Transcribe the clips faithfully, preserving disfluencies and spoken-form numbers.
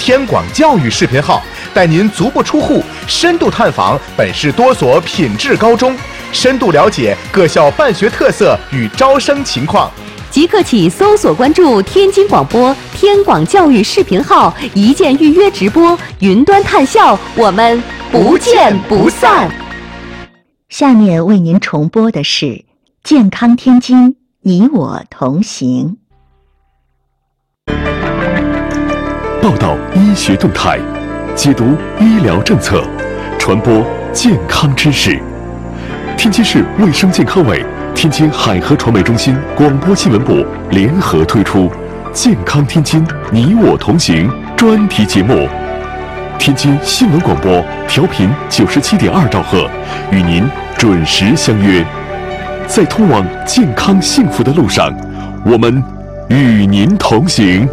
天广教育视频号，带您足不出户，深度探访本市多所品质高中，深度了解各校办学特色与招生情况。 即刻起搜索关注天津广播天广教育视频号，一键预约直播，云端探校，我们不见不散。 下面为您重播的是健康天津，你我同行。 报道医学动态，解读医疗政策，传播健康知识。天津市卫生健康委、天津海河传媒中心广播新闻部联合推出《健康天津，你我同行》专题节目。天津新闻广播调频九十七点二兆赫，与您准时相约，在通往健康幸福的路上，我们与您同行。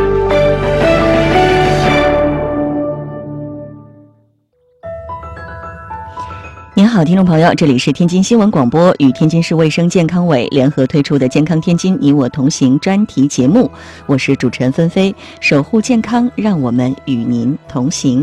您好，听众朋友，这里是天津新闻广播与天津市卫生健康委联合推出的《健康天津，你我同行》专题节目，我是主持人芬飞，守护健康，让我们与您同行。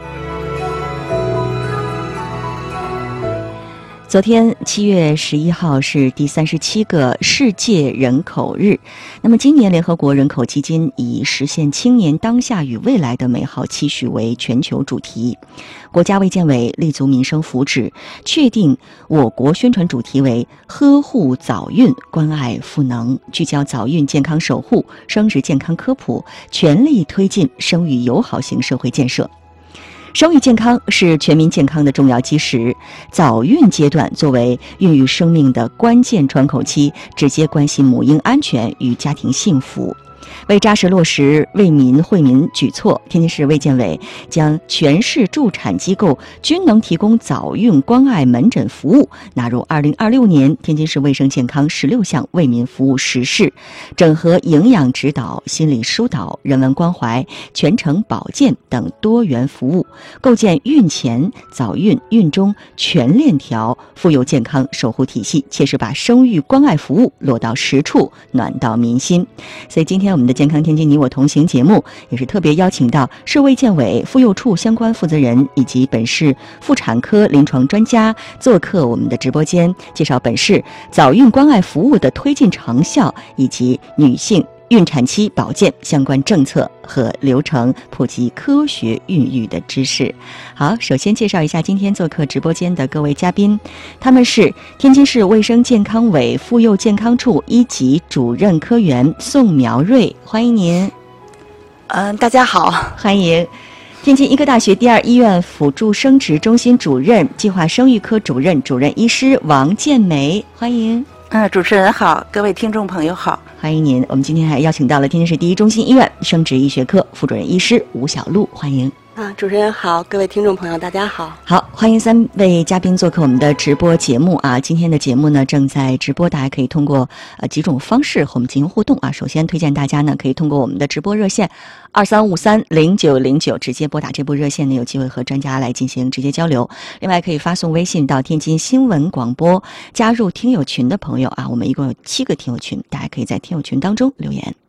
昨天七月十一号是第三十七个世界人口日。那么今年联合国人口基金以实现青年当下与未来的美好期许为全球主题。国家卫健委立足民生福祉，确定我国宣传主题为呵护早孕，关爱赋能，聚焦早孕健康守护、生殖健康科普，全力推进生育友好型社会建设。生育健康是全民健康的重要基石，早孕阶段作为孕育生命的关键窗口期，直接关系母婴安全与家庭幸福。为扎实落实为民惠民举措，天津市卫健委将全市助产机构均能提供早孕关爱门诊服务纳入二零二六年天津市卫生健康十六项为民服务实事，整合营养指导、心理疏导、人文关怀、全程保健等多元服务，构建孕前、早孕、孕中全链条妇幼健康守护体系，切实把生育关爱服务落到实处，暖到民心。所以今天我们的健康天津你我同行节目也是特别邀请到市卫健委妇幼处相关负责人以及本市妇产科临床专家做客我们的直播间，介绍本市早孕关爱服务的推进成效以及女性孕产期保健相关政策和流程，普及科学孕育的知识。好，首先介绍一下今天做客直播间的各位嘉宾，他们是天津市卫生健康委妇幼健康处一级主任科员宋苗瑞，欢迎您。 嗯，大家好， 欢迎。天津医科大学第二医院辅助生殖中心主任、计划生育科主任、主任医师王建梅，欢迎。 嗯，主持人好，各位听众朋友好， 欢迎您。我们今天还邀请到了天津市第一中心医院生殖医学科副主任医师吴小璐，欢迎。 啊，主持人好，各位听众朋友大家好。 好，欢迎三位嘉宾做客我们的直播节目啊。今天的节目呢正在直播，大家可以通过呃几种方式和我们进行互动啊。首先推荐大家呢可以通过我们的直播热线二三五三零九零九直接拨打这部热线呢，有机会和专家来进行直接交流。另外可以发送微信到天津新闻广播，加入听友群的朋友啊，我们一共有七个听友群，大家可以在听友群当中留言。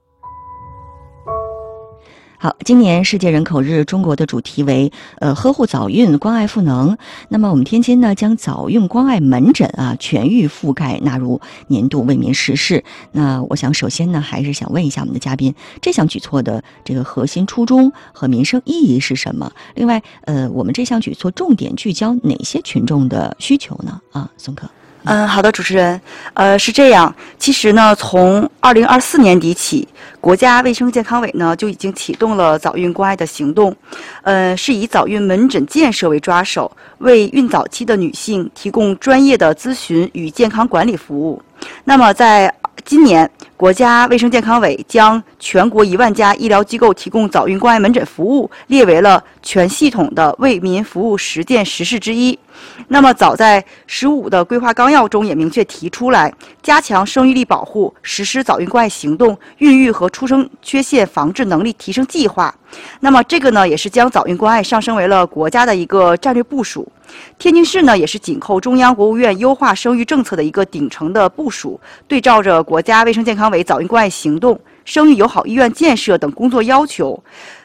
好，今年世界人口日，中国的主题为呃呵护早孕，关爱赋能。那么我们天津呢，将早孕关爱门诊啊全域覆盖纳入年度为民实事。那我想首先呢，还是想问一下我们的嘉宾，这项举措的这个核心初衷和民生意义是什么？另外，呃，我们这项举措重点聚焦哪些群众的需求呢？啊，宋科。 嗯，好的，主持人，呃，是这样，其实呢，从二零二四年底起，国家卫生健康委呢就已经启动了早孕关爱的行动，呃，是以早孕门诊建设为抓手，为孕早期的女性提供专业的咨询与健康管理服务。那么在今年，国家卫生健康委将全国一万家医疗机构提供早孕关爱门诊服务列为了全系统的为民服务实践实事之一。那么早在十五的规划纲要中也明确提出来，加强生育力保护，实施早孕关爱行动孕育和出生缺陷防治能力提升计划。那么这个呢，也是将早孕关爱上升为了国家的一个战略部署。天津市呢，也是紧扣中央国务院优化生育政策的一个顶层的部署，对照着国家卫生健康委早孕关爱行动、生育友好医院建设等工作要求，